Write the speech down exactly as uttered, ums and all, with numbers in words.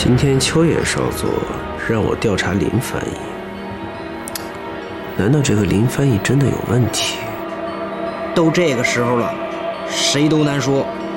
今天秋野少佐让我调查林翻译，难道这个林翻译真的有问题？ 都这个时候了，谁都难说。